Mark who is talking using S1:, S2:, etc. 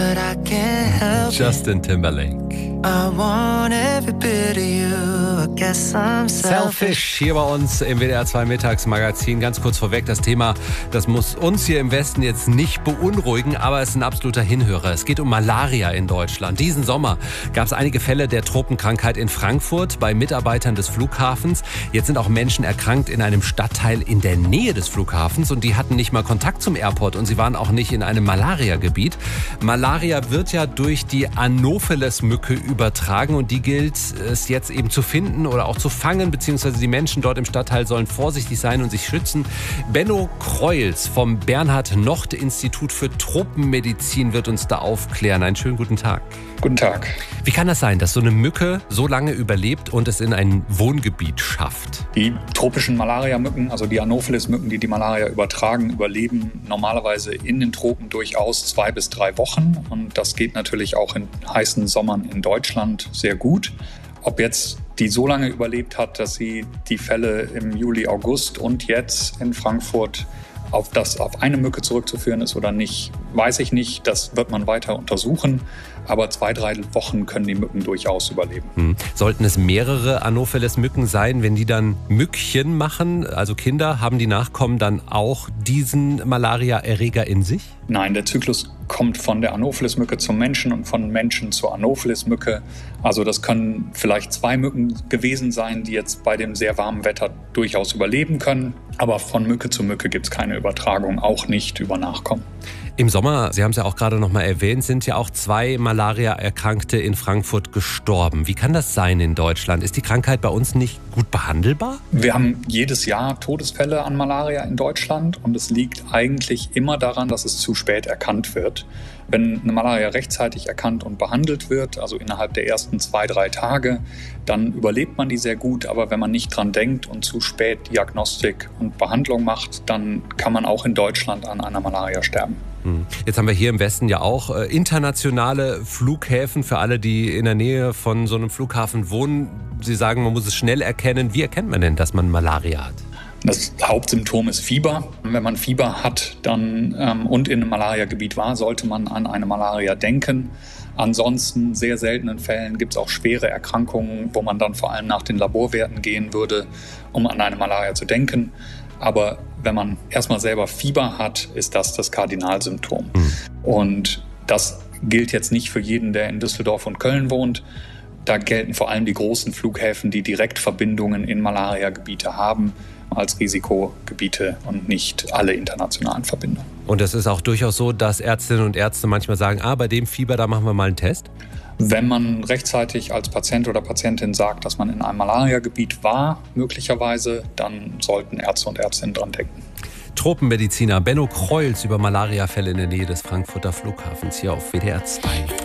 S1: but I can't help
S2: Justin Timberlake.
S1: I want every bit of you. I guess I'm
S2: Selfish hier bei uns im WDR 2 Mittagsmagazin. Ganz kurz vorweg, das Thema, das muss uns hier im Westen jetzt nicht beunruhigen, aber es ist ein absoluter Hinhörer. Es geht um Malaria in Deutschland. Diesen Sommer gab es einige Fälle der Tropenkrankheit in Frankfurt bei Mitarbeitern des Flughafens. Jetzt sind auch Menschen erkrankt in einem Stadtteil in der Nähe des Flughafens und die hatten nicht mal Kontakt zum Airport und sie waren auch nicht in einem Malaria-Gebiet. Malaria wird ja durch die Anopheles-Mücke übertragen und die gilt es jetzt eben zu finden oder auch zu fangen, beziehungsweise die Menschen dort im Stadtteil sollen vorsichtig sein und sich schützen. Benno Kreuls vom Bernhard-Nocht-Institut für Tropenmedizin wird uns da aufklären. Einen schönen guten Tag.
S3: Guten Tag.
S2: Wie kann das sein, dass so eine Mücke so lange überlebt und es in ein Wohngebiet schafft?
S3: Die tropischen Malaria-Mücken, also die Anopheles-Mücken, die die Malaria übertragen, überleben normalerweise in den Tropen durchaus 2 bis 3 Wochen. Und das geht natürlich auch in heißen Sommern in Deutschland sehr gut. Ob jetzt die so lange überlebt hat, dass sie die Fälle im Juli, August und jetzt in Frankfurt auf eine Mücke zurückzuführen ist oder nicht, weiß ich nicht. Das wird man weiter untersuchen. Aber 2, 3 Wochen können die Mücken durchaus überleben.
S2: Sollten es mehrere Anopheles-Mücken sein, wenn die dann Mückchen machen, also Kinder, haben die Nachkommen dann auch diesen Malaria-Erreger in sich?
S3: Nein, der Zyklus kommt von der Anopheles-Mücke zum Menschen und von Menschen zur Anopheles-Mücke. Also das können vielleicht 2 Mücken gewesen sein, die jetzt bei dem sehr warmen Wetter durchaus überleben können. Aber von Mücke zu Mücke gibt es keine Übertragung, auch nicht über Nachkommen.
S2: Im Sommer, Sie haben es ja auch gerade noch mal erwähnt, sind ja auch 2 Malaria-Erkrankte in Frankfurt gestorben. Wie kann das sein in Deutschland? Ist die Krankheit bei uns nicht gut behandelbar?
S3: Wir haben jedes Jahr Todesfälle an Malaria in Deutschland und es liegt eigentlich immer daran, dass es zu spät erkannt wird. Wenn eine Malaria rechtzeitig erkannt und behandelt wird, also innerhalb der ersten 2, 3 Tage, dann überlebt man die sehr gut. Aber wenn man nicht dran denkt und zu spät Diagnostik und Behandlung macht, dann kann man auch in Deutschland an einer Malaria sterben.
S2: Jetzt haben wir hier im Westen ja auch internationale Flughäfen für alle, die in der Nähe von so einem Flughafen wohnen. Sie sagen, man muss es schnell erkennen. Wie erkennt man denn, dass man Malaria hat?
S3: Das Hauptsymptom ist Fieber. Wenn man Fieber hat und in einem Malaria-Gebiet war, sollte man an eine Malaria denken. Ansonsten, in sehr seltenen Fällen, gibt es auch schwere Erkrankungen, wo man dann vor allem nach den Laborwerten gehen würde, um an eine Malaria zu denken. Aber wenn man erstmal selber Fieber hat, ist das Kardinalsymptom. Und das gilt jetzt nicht für jeden, der in Düsseldorf und Köln wohnt. Da gelten vor allem die großen Flughäfen, die Direktverbindungen in Malaria-Gebiete haben, als Risikogebiete und nicht alle internationalen Verbindungen.
S2: Und es ist auch durchaus so, dass Ärztinnen und Ärzte manchmal sagen, bei dem Fieber, da machen wir mal einen Test?
S3: Wenn man rechtzeitig als Patient oder Patientin sagt, dass man in einem Malaria-Gebiet war, möglicherweise, dann sollten Ärzte und Ärztinnen dran denken.
S2: Tropenmediziner Benno Kreuls über Malariafälle in der Nähe des Frankfurter Flughafens hier auf WDR 2.